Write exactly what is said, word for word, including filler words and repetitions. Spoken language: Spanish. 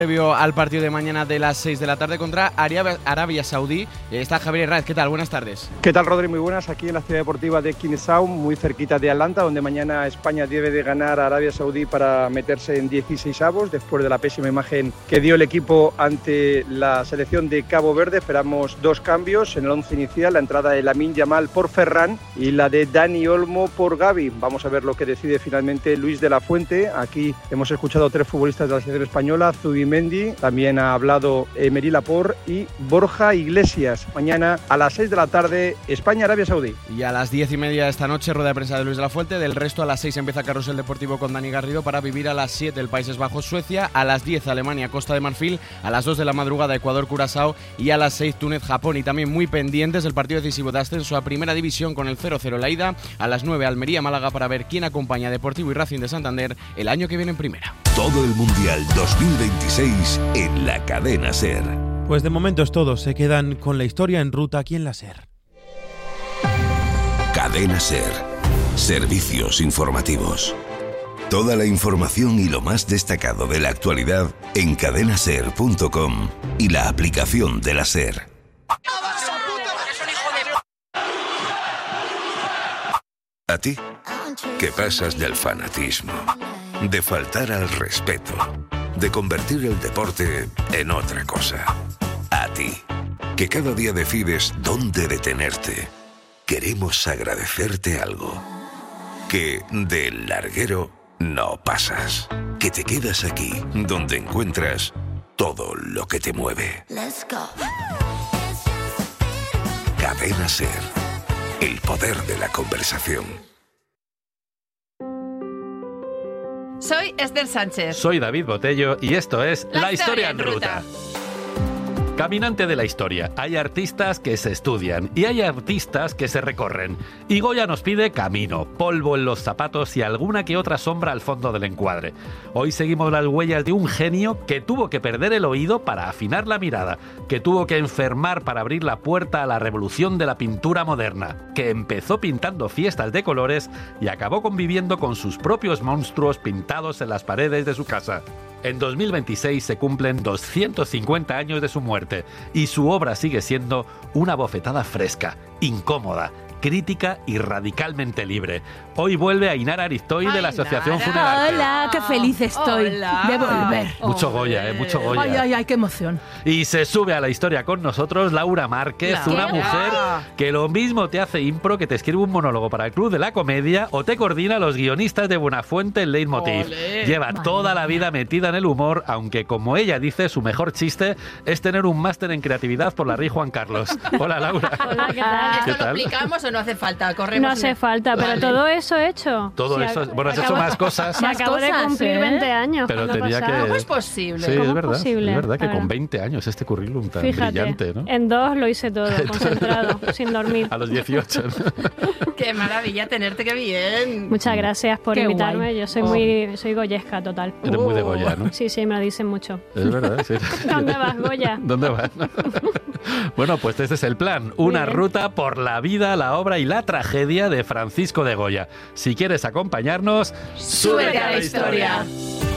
Previo al partido de mañana de las seis de la tarde contra Arabia Saudí. Está Javier Herráez. ¿Qué tal? Buenas tardes. ¿Qué tal, Rodri? Muy buenas. Aquí en la ciudad deportiva de Kinesaun, muy cerquita de Atlanta, donde mañana España debe de ganar a Arabia Saudí para meterse en dieciseisavos, después de la pésima imagen que dio el equipo ante la selección de Cabo Verde. Esperamos dos cambios en el once inicial, la entrada de Lamine Yamal por Ferran y la de Dani Olmo por Gavi. Vamos a ver lo que decide finalmente Luis de la Fuente. Aquí hemos escuchado a tres futbolistas de la selección española, Zubimendi, también ha hablado Emery Laporte y Borja Iglesias. Mañana a las seis de la tarde, España-Arabia Saudí. Y a las diez y media esta noche, rueda de prensa de Luis de la Fuente. Del resto, a las seis empieza Carrusel Deportivo con Dani Garrido para vivir a las siete el Países Bajos-Suecia, a las diez Alemania-Costa de Marfil, a las dos de la madrugada Ecuador-Curazao y a las seis Túnez-Japón. Y también muy pendientes el partido decisivo de ascenso a Primera División con el cero cero la ida, a las nueve Almería-Málaga para ver quién acompaña a Deportivo y Racing de Santander el año que viene en Primera. Todo el Mundial dos mil veintiséis en la cadena SER. Pues de momento es todo, se quedan con la historia en ruta aquí en la SER. Cadena SER. Servicios informativos. Toda la información y lo más destacado de la actualidad en cadena ser punto com y la aplicación de la SER. ¿A ti? ¿Qué pasas del fanatismo? De faltar al respeto, de convertir el deporte en otra cosa. A ti, que cada día decides dónde detenerte, queremos agradecerte algo. Que del larguero no pasas, que te quedas aquí, donde encuentras todo lo que te mueve. Cadena SER, el poder de la conversación. Soy Esther Sánchez. Soy David Botello y esto es La, La Historia en Ruta. Caminante de la historia. Hay artistas que se estudian y hay artistas que se recorren. Y Goya nos pide camino, polvo en los zapatos y alguna que otra sombra al fondo del encuadre. Hoy seguimos las huellas de un genio que tuvo que perder el oído para afinar la mirada, que tuvo que enfermar para abrir la puerta a la revolución de la pintura moderna, que empezó pintando fiestas de colores y acabó conviviendo con sus propios monstruos pintados en las paredes de su casa. En dos mil veintiséis se cumplen doscientos cincuenta años de su muerte y su obra sigue siendo una bofetada fresca, incómoda, crítica y radicalmente libre. Hoy vuelve Ainara Aristoy de la Asociación Funeraria. Hola, qué feliz estoy Hola. de volver. Mucho Goya, eh, mucho Goya. Ay, ay, ay, qué emoción. Y se sube a la historia con nosotros Laura Márquez, La una ¿Qué? mujer que lo mismo te hace impro, que te escribe un monólogo para el Club de la Comedia o te coordina a los guionistas de Buenafuente en Leitmotiv. Olé. Lleva Madre toda la vida metida en el humor, aunque como ella dice, su mejor chiste es tener un máster en creatividad por la Rey Juan Carlos. Hola, Laura. Hola, ¿qué tal? ¿Esto ¿Qué lo tal? explicamos o no hace falta? Corremos. No hace falta, pero Vale. todo eso he hecho. Todo Sí, eso, ac- bueno, has hecho acabo- más cosas. Me Más acabo de cosas, cumplir ¿eh? veinte años. Pero ¿cuándo tenía pasado? que- ¿Cómo es posible? Sí, ¿Cómo es es verdad, posible? es verdad que Claro. con veinte años este currículum tan Fíjate, brillante, ¿no? en dos lo hice todo, concentrado, sin dormir. A los dieciocho. ¿no? Qué maravilla tenerte, qué bien. Muchas gracias por Qué invitarme. guay. Yo soy Oh. muy soy goyesca total. Eres muy de Goya, ¿no? Sí, sí, me lo dicen mucho. Es verdad, sí. ¿Dónde vas, Goya? ¿Dónde vas? Bueno, pues este es el plan. Una bien. ruta por la vida, la obra y la tragedia de Francisco de Goya. Si quieres acompañarnos, Súbete a la historia.